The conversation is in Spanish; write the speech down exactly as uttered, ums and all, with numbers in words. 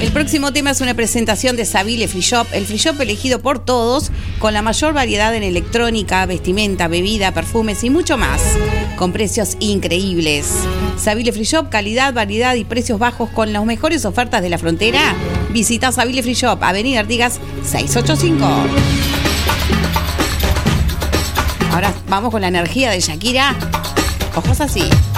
El próximo tema es una presentación de Savile Free Shop, el free shop elegido por todos, con la mayor variedad en electrónica, vestimenta, bebida, perfumes y mucho más, con precios increíbles. Savile Free Shop, calidad, variedad y precios bajos con las mejores ofertas de la frontera. Visita Savile Free Shop, Avenida Artigas seiscientos ochenta y cinco. Ahora vamos con la energía de Shakira. Ojos así.